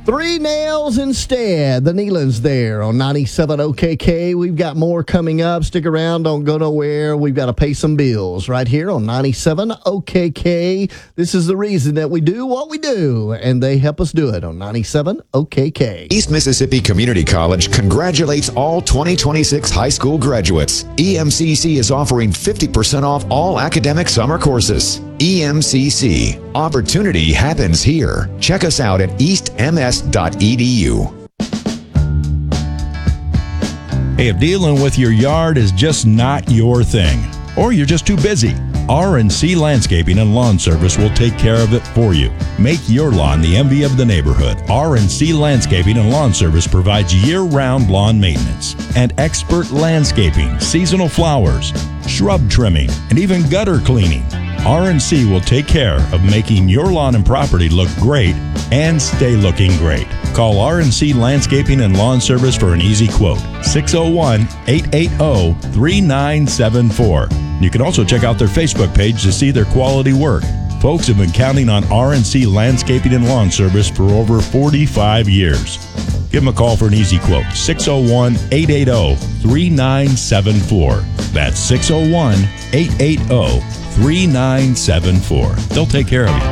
Three nails instead. The Neelands there on 97 OKK. We've got more coming up. Stick around. Don't go nowhere. We've got to pay some bills right here on 97 OKK. This is the reason that we do what we do, and they help us do it on 97 OKK. East Mississippi Community College congratulates all 2026 high school graduates. EMCC is offering 50% off all academic summer courses. EMCC. Opportunity happens here. Check us out at eastms.edu. Hey, if dealing with your yard is just not your thing, or you're just too busy, R&C Landscaping and Lawn Service will take care of it for you. Make your lawn the envy of the neighborhood. R&C Landscaping and Lawn Service provides year-round lawn maintenance and expert landscaping, seasonal flowers, shrub trimming, and even gutter cleaning. R&C will take care of making your lawn and property look great and stay looking great. Call R&C Landscaping and Lawn Service for an easy quote. 601-880-3974. You can also check out their Facebook page to see their quality work. Folks have been counting on R&C Landscaping and Lawn Service for over 45 years. Give them a call for an easy quote. 601-880-3974. That's 601-880-3974. They'll take care of you.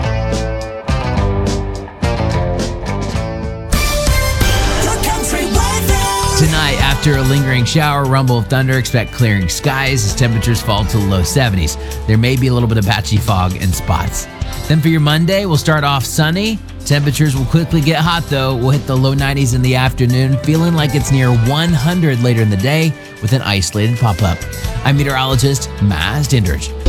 Tonight, after a lingering shower, rumble of thunder, expect clearing skies as temperatures fall to the low 70s. There may be a little bit of patchy fog in spots. Then for your Monday, we'll start off sunny. Temperatures will quickly get hot, though. We'll hit the low 90s in the afternoon, feeling like it's near 100 later in the day with an isolated pop-up. I'm meteorologist Maz Dindrich.